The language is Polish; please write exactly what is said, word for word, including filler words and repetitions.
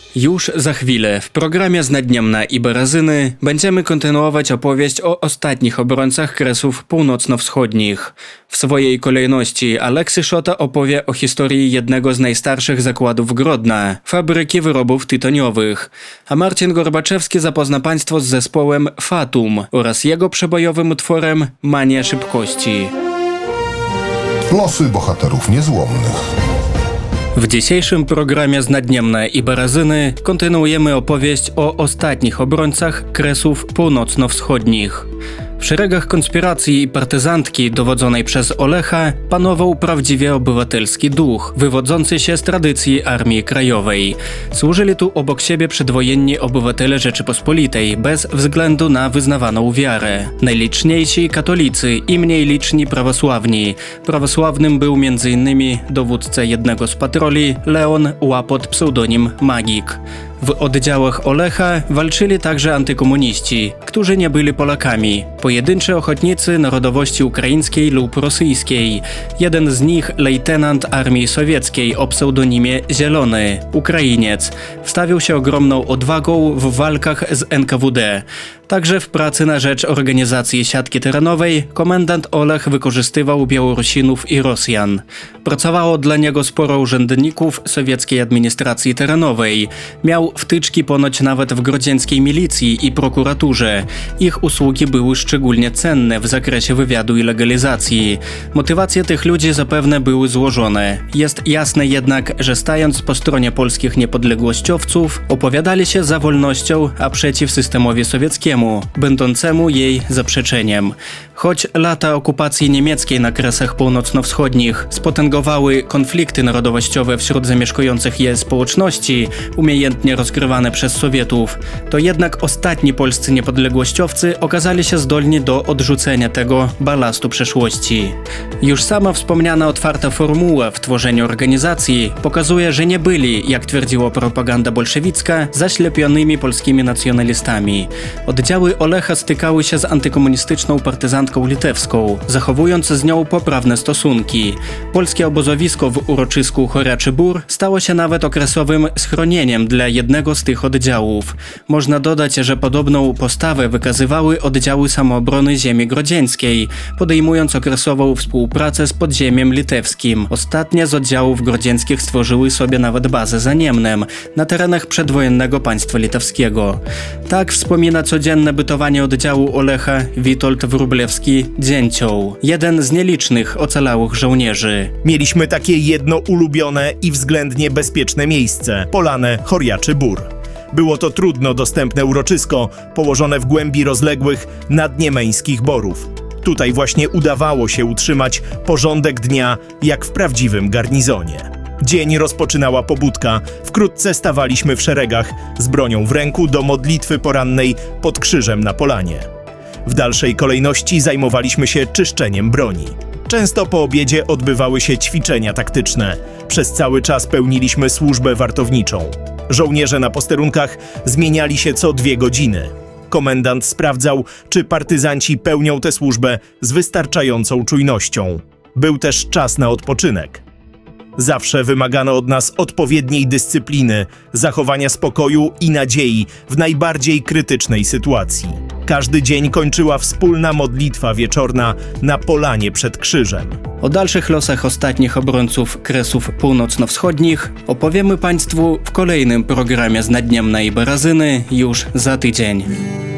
Już za chwilę w programie z Naddniemna i Barazyny będziemy kontynuować opowieść o ostatnich obrońcach Kresów Północno-Wschodnich. W swojej kolejności Aleksy Szota opowie o historii jednego z najstarszych zakładów Grodna, fabryki wyrobów tytoniowych, a Marcin Gorbaczewski zapozna Państwo z zespołem Fatum oraz jego przebojowym utworem Mania szybkości. Losy bohaterów niezłomnych. W dzisiejszym programie z Naddniemna i Barazyny kontynuujemy opowieść o ostatnich obrońcach Kresów Północno-Wschodnich. W szeregach konspiracji i partyzantki dowodzonej przez Olecha panował prawdziwie obywatelski duch, wywodzący się z tradycji Armii Krajowej. Służyli tu obok siebie przedwojenni obywatele Rzeczypospolitej bez względu na wyznawaną wiarę. Najliczniejsi katolicy i mniej liczni prawosławni. Prawosławnym był między innymi dowódca jednego z patroli Leon Łapot pseudonim Magik. W oddziałach Olecha walczyli także antykomuniści, którzy nie byli Polakami, pojedynczy ochotnicy narodowości ukraińskiej lub rosyjskiej. Jeden z nich, lejtenant armii sowieckiej o pseudonimie Zielony, Ukrainiec, wstawił się ogromną odwagą w walkach z N K W D. Także w pracy na rzecz organizacji siatki terenowej komendant Olech wykorzystywał Białorusinów i Rosjan. Pracowało dla niego sporo urzędników sowieckiej administracji terenowej. Miał wtyczki ponoć nawet w grodzieńskiej milicji i prokuraturze. Ich usługi były szczególnie cenne w zakresie wywiadu i legalizacji. Motywacje tych ludzi zapewne były złożone. Jest jasne jednak, że stając po stronie polskich niepodległościowców, opowiadali się za wolnością, a przeciw systemowi sowieckiemu, będącemu jej zaprzeczeniem. Choć lata okupacji niemieckiej na Kresach Północno-Wschodnich spotęgowały konflikty narodowościowe wśród zamieszkujących je społeczności, umiejętnie rozgrywane przez Sowietów, to jednak ostatni polscy niepodległościowcy okazali się zdolni do odrzucenia tego balastu przeszłości. Już sama wspomniana otwarta formuła w tworzeniu organizacji pokazuje, że nie byli, jak twierdziła propaganda bolszewicka, zaślepionymi polskimi nacjonalistami. Oddziały Olecha stykały się z antykomunistyczną partyzantką litewską, zachowując z nią poprawne stosunki. Polskie obozowisko w uroczysku Choriaczy Bór stało się nawet okresowym schronieniem dla jednego z tych oddziałów. Można dodać, że podobną postawę wykazywały oddziały samoobrony ziemi grodzieńskiej, podejmując okresową współpracę z podziemiem litewskim. Ostatnie z oddziałów grodzieńskich stworzyły sobie nawet bazę za Niemnem, na terenach przedwojennego państwa litewskiego. Tak wspomina codzienne bytowanie oddziału Olecha Witold Wróblewski-Dzięcioł, jeden z nielicznych ocalałych żołnierzy. Mieliśmy takie jedno ulubione i względnie bezpieczne miejsce – Polanę Choriaczy Bór. Było to trudno dostępne uroczysko, położone w głębi rozległych nadniemeńskich borów. Tutaj właśnie udawało się utrzymać porządek dnia, jak w prawdziwym garnizonie. Dzień rozpoczynała pobudka. Wkrótce stawaliśmy w szeregach, z bronią w ręku do modlitwy porannej pod krzyżem na polanie. W dalszej kolejności zajmowaliśmy się czyszczeniem broni. Często po obiedzie odbywały się ćwiczenia taktyczne. Przez cały czas pełniliśmy służbę wartowniczą. Żołnierze na posterunkach zmieniali się co dwie godziny. Komendant sprawdzał, czy partyzanci pełnią tę służbę z wystarczającą czujnością. Był też czas na odpoczynek. Zawsze wymagano od nas odpowiedniej dyscypliny, zachowania spokoju i nadziei w najbardziej krytycznej sytuacji. Każdy dzień kończyła wspólna modlitwa wieczorna na polanie przed krzyżem. O dalszych losach ostatnich obrońców Kresów Północno-Wschodnich opowiemy Państwu w kolejnym programie z Naddniemna i Barazyny już za tydzień.